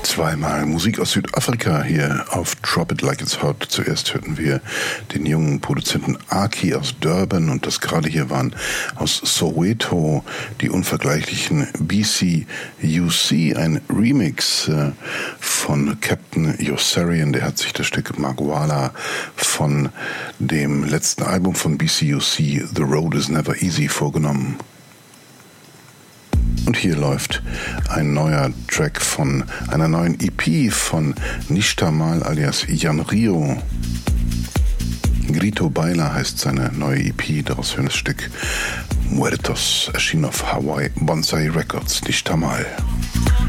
Zweimal Musik aus Südafrika hier auf Drop It Like It's Hot. Zuerst hörten wir den jungen Produzenten Aki aus Durban und das gerade hier waren aus Soweto die unvergleichlichen BCUC, ein Remix von Captain Yossarian. Der hat sich das Stück Magwala von dem letzten Album von BCUC, The Road Is Never Easy, vorgenommen. Und hier läuft ein neuer Track von einer neuen EP von Nishtamal alias Jan Rio. Grito Baila heißt seine neue EP, daraus hören das Stück Muertos, erschien auf Hawaii Bonsai Records. Nishtamal.